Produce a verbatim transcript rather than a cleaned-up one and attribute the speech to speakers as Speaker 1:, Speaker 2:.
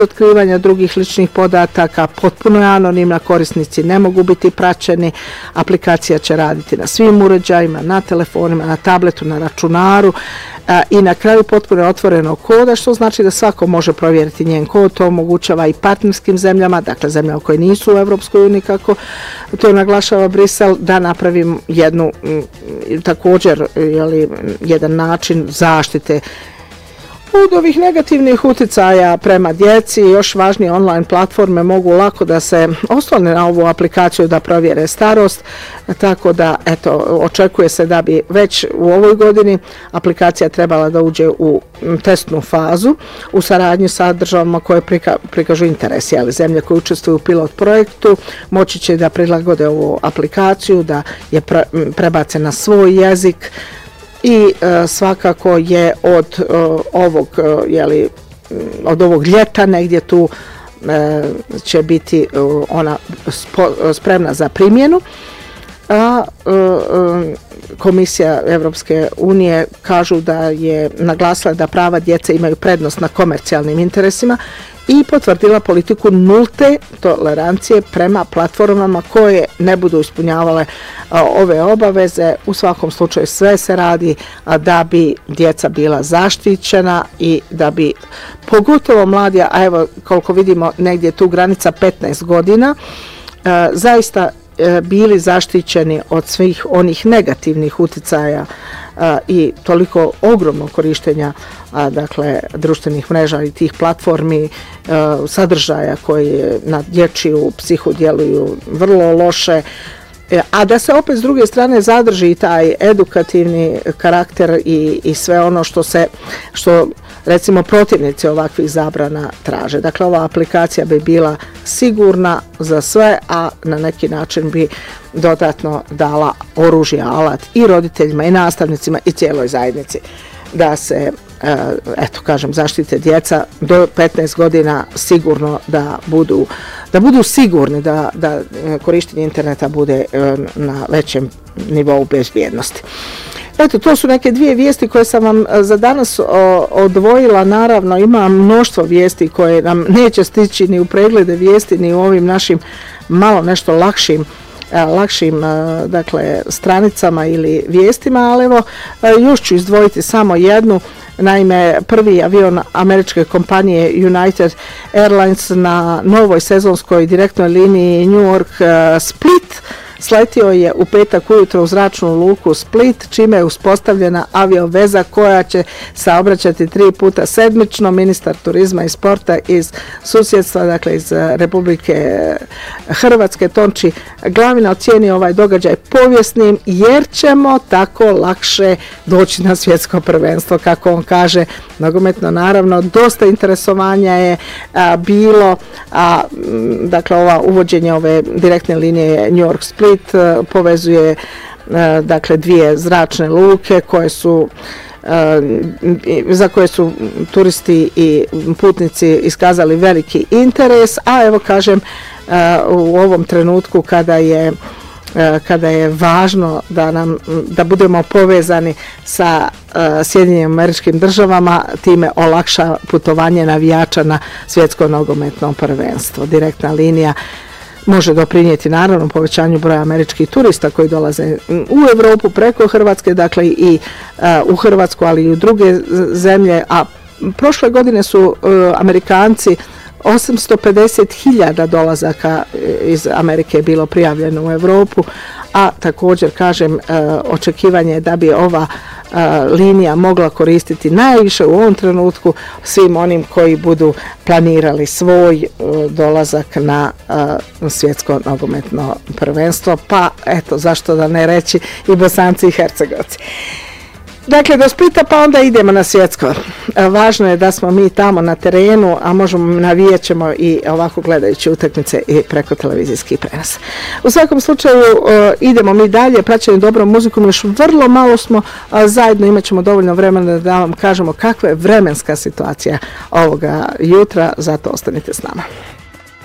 Speaker 1: otkrivanja drugih ličnih podataka, potpuno je anonimna, korisnici ne mogu biti praćeni, aplikacija će raditi na svim uređajima, na telefonima, na tabletu, na računaru a, i na kraju potpuno otvorenog koda, što znači da svako može provjeriti njen kod, to omogućava i partnerskim zemljama, dakle zemljama koje nisu u Evropskoj uniji, kako to naglašava Brisel, da napravim jednu m, također jeli, jedan način zaštite od ovih negativnih uticaja prema djeci. Još važnije, online platforme mogu lako da se oslone na ovu aplikaciju da provjere starost, tako da eto, očekuje se da bi već u ovoj godini aplikacija trebala da uđe u testnu fazu u saradnji sa državama koje prika, prikažu interes, ali zemlje koje učestvuju u pilot projektu moći će da prilagode ovu aplikaciju, da je pre, prebace na svoj jezik. I e, svakako je od e, ovog e, jeli, od ovog ljeta negdje tu e, će biti e, ona spo, spremna za primjenu. A e, e, Komisija Evropske unije kažu da je naglasila da prava djece imaju prednost na komercijalnim interesima i potvrdila politiku nulte tolerancije prema platformama koje ne budu ispunjavale a, ove obaveze. U svakom slučaju sve se radi a, da bi djeca bila zaštićena i da bi pogotovo mladi, a evo koliko vidimo negdje tu granica petnaest godina, a, zaista a, bili zaštićeni od svih onih negativnih uticaja a, i toliko ogromnog korištenja a, dakle, društvenih mreža i tih platformi, a, sadržaja koji na dječju psihu djeluju vrlo loše, a da se opet s druge strane zadrži taj edukativni karakter i, i sve ono što se, što recimo protivnici ovakvih zabrana traže. Dakle, ova aplikacija bi bila sigurna za sve, a na neki način bi dodatno dala oružje, alat i roditeljima i nastavnicima i cijeloj zajednici da se, eto kažem, zaštite djeca do petnaest godina sigurno da budu, da budu sigurni da, da korištenje interneta bude na većem nivou bezbjednosti. Eto, to su neke dvije vijesti koje sam vam za danas odvojila. Naravno, ima mnoštvo vijesti koje nam neće stići ni u preglede vijesti, ni u ovim našim malo nešto lakšim lakšim dakle, stranicama ili vijestima, ali evo, još ću izdvojiti samo jednu. Naime, prvi avion američke kompanije United Airlines na novoj sezonskoj direktnoj liniji New York-Split sletio je u petak ujutro u zračnu luku Split, čime je uspostavljena avioveza koja će saobraćati tri puta sedmično. Ministar turizma i sporta iz susjedstva, dakle iz Republike Hrvatske, Tonči Glavina, ocijenio ovaj događaj povijesnim jer ćemo tako lakše doći na svjetsko prvenstvo, kako on kaže. Nogometno, naravno, dosta interesovanja je a, bilo, a, dakle ova uvođenje ove direktne linije New York Split povezuje dakle dvije zračne luke koje su za koje su turisti i putnici iskazali veliki interes, a evo kažem u ovom trenutku kada je kada je važno da nam da budemo povezani sa Sjedinjenim Američkim Državama, time olakša putovanje navijača na svjetsko nogometno prvenstvo. Direktna linija može doprinijeti naravno povećanju broja američkih turista koji dolaze u Europu preko Hrvatske, dakle i uh, u Hrvatsku, ali i u druge zemlje, a prošle godine su uh, Amerikanci osamsto pedeset hiljada dolazaka iz Amerike je bilo prijavljeno u Europu, a također, kažem, očekivanje je da bi ova linija mogla koristiti najviše u ovom trenutku svim onim koji budu planirali svoj dolazak na svjetsko nogometno prvenstvo, pa eto, zašto da ne reći i Bosanci i Hercegovci. Dakle, do Splita pa onda idemo na svjetsko. Važno je da smo mi tamo na terenu, a možemo navijat ćemo i ovako gledajući utakmice i preko televizijskih prenos. U svakom slučaju idemo mi dalje, praćeni dobrom muzikom, još vrlo malo smo zajedno, imat ćemo dovoljno vremena da vam kažemo kakva je vremenska situacija ovoga jutra, zato ostanite s nama.